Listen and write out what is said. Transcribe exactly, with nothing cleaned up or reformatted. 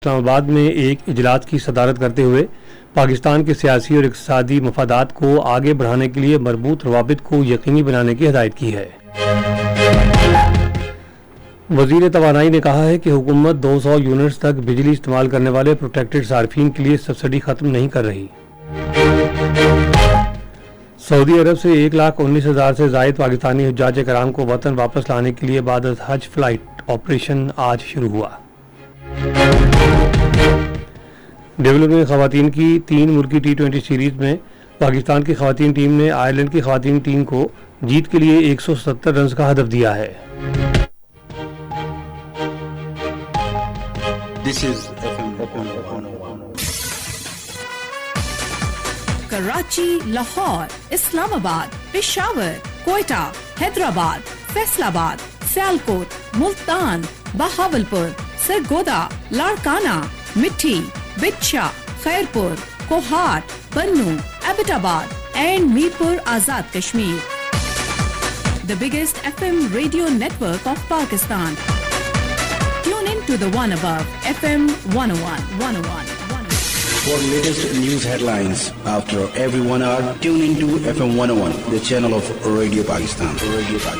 इस्लामाबाद में एक इजलास की सदारत करते हुए पाकिस्तान के सियासी और इक़्तिसादी मफादात को आगे बढ़ाने के लिए मरबूत रवाबित को यकीनी बनाने की हिदायत की है। वज़ीर तवानाई ने कहा है कि हुकूमत दो सौ यूनिट्स तक बिजली इस्तेमाल करने वाले प्रोटेक्टेड सार्फिन के लिए सब्सिडी खत्म नहीं कर रही। सऊदी अरब से एक लाख उन्नीस हजार से ज़ायद पाकिस्तानी हुज्जाज कराम को वतन वापस लाने के लिए बाद हज फ्लाइट ऑपरेशन आज शुरू हुआ। डेवलपर में खवातीन की तीन मुल्की टी ट्वेंटी सीरीज में पाकिस्तान की खवातीन टीम ने आयरलैंड की खवातीन टीम को जीत के लिए एक सौ सत्तर रन का हदफ दिया है। This is कराची, लाहौर, इस्लामाबाद, पेशावर, कोयटा, हैदराबाद, फैसलाबाद, सियालकोट, मुल्तान, बहावलपुर, सरगोदा, लाड़काना, मिट्टी, बिच्छा, खैरपुर, कोहाट, बन्नू, Abbottabad and Mirpur Azad Kashmir. The biggest F M radio network of Pakistan. Tune in to the one above F M one oh one, one oh one, one oh one. For latest news headlines after every one hour, tune into F M one oh one, the channel of Radio Pakistan. Radio Pakistan.